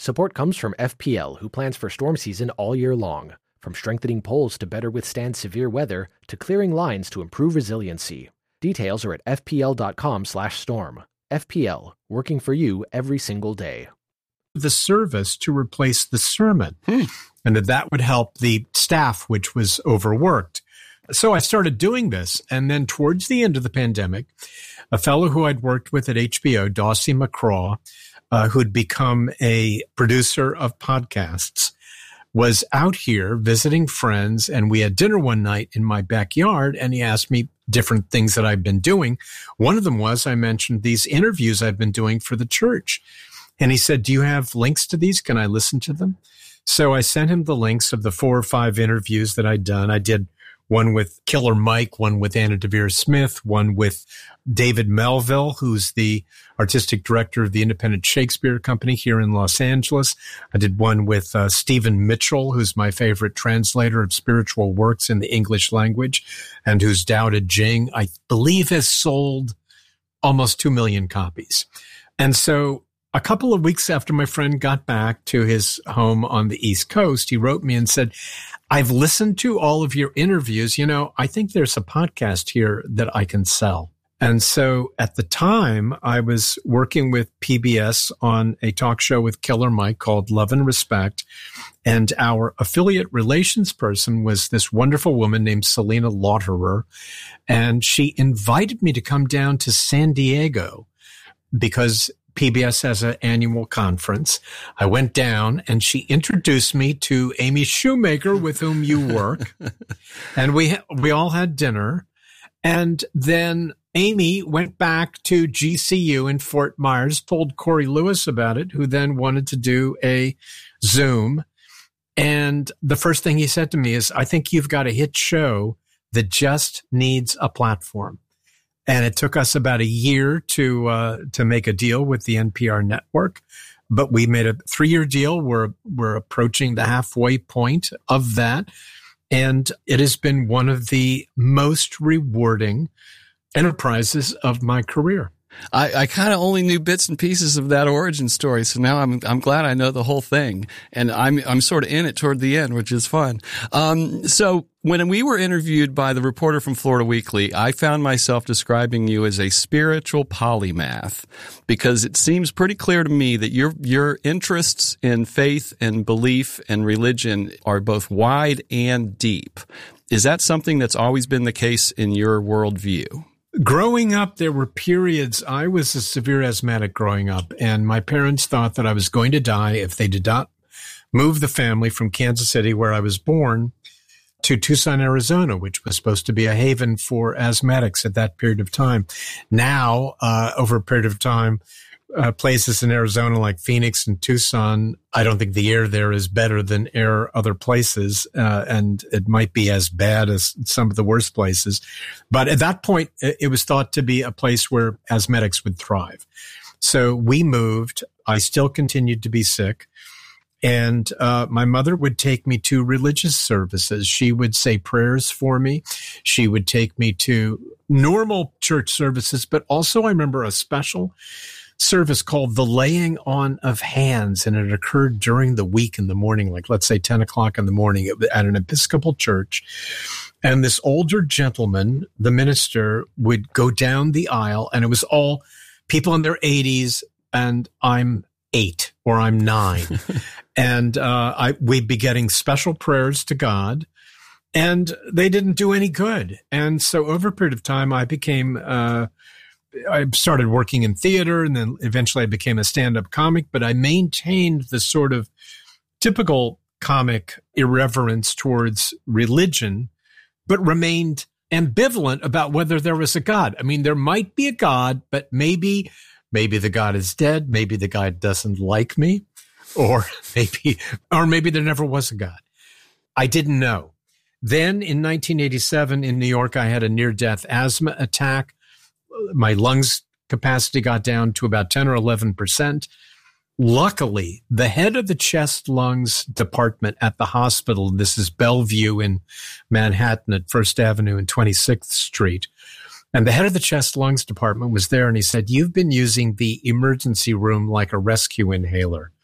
Support comes from FPL, who plans for storm season all year long. From strengthening poles to better withstand severe weather, to clearing lines to improve resiliency. Details are at fpl.com/storm. FPL, working for you every single day. The service to replace the sermon, and that would help the staff, which was overworked. So I started doing this, and then towards the end of the pandemic, a fellow who I'd worked with at HBO, Dawsey McCraw, who'd become a producer of podcasts, was out here visiting friends, and we had dinner one night in my backyard, and he asked me different things that I've been doing. One of them was I mentioned these interviews I've been doing for the church. And he said, do you have links to these? Can I listen to them? So I sent him the links of the 4 or 5 interviews that I'd done. I did one with Killer Mike, one with Anna Deavere Smith, one with David Melville, who's the artistic director of the Independent Shakespeare Company here in Los Angeles. I did one with Stephen Mitchell, who's my favorite translator of spiritual works in the English language, and whose Tao Te Ching, I believe, has sold almost 2 million copies. And so a couple of weeks after my friend got back to his home on the East Coast, he wrote me and said, I've listened to all of your interviews. You know, I think there's a podcast here that I can sell. And so at the time, I was working with PBS on a talk show with Killer Mike called Love and Respect. And our affiliate relations person was this wonderful woman named Selena Lauterer. And she invited me to come down to San Diego because PBS has an annual conference. I went down and she introduced me to Amy Shoemaker, with whom you work. And we all had dinner. And then Amy went back to GCU in Fort Myers, told Corey Lewis about it, who then wanted to do a Zoom. And the first thing he said to me is, I think you've got a hit show that just needs a platform. And it took us about a year to make a deal with the NPR network, but we made a 3-year deal. We're approaching the halfway point of that. And it has been one of the most rewarding enterprises of my career. I kind of only knew bits and pieces of that origin story, so now I'm glad I know the whole thing, and I'm sort of in it toward the end, which is fun. So when we were interviewed by the reporter from Florida Weekly, I found myself describing you as a spiritual polymath, because it seems pretty clear to me that your interests in faith and belief and religion are both wide and deep. Is that something that's always been the case in your worldview? Growing up, there were periods. I was a severe asthmatic growing up, and my parents thought that I was going to die if they did not move the family from Kansas City, where I was born, to Tucson, Arizona, which was supposed to be a haven for asthmatics at that period of time. Now, over a period of time, places in Arizona like Phoenix and Tucson, I don't think the air there is better than air other places, and it might be as bad as some of the worst places. But at that point, it was thought to be a place where asthmatics would thrive. So we moved. I still continued to be sick. And my mother would take me to religious services. She would say prayers for me. She would take me to normal church services, but also I remember a special service called the Laying On of Hands, and it occurred during the week in the morning, like let's say 10 o'clock in the morning at an Episcopal church. And this older gentleman, the minister, would go down the aisle, and it was all people in their 80s, and I'm 8 or I'm 9. And we'd be getting special prayers to God, and they didn't do any good. And so over a period of time, I started working in theater, and then eventually I became a stand-up comic, but I maintained the sort of typical comic irreverence towards religion, but remained ambivalent about whether there was a God. I mean, there might be a God, but maybe the God is dead. Maybe the God doesn't like me, or maybe there never was a God. I didn't know. Then in 1987 in New York, I had a near-death asthma attack. My lungs capacity got down to about 10 or 11%. Luckily, the head of the chest lungs department at the hospital, this is Bellevue in Manhattan at First Avenue and 26th Street, and the head of the chest lungs department was there, and he said, you've been using the emergency room like a rescue inhaler.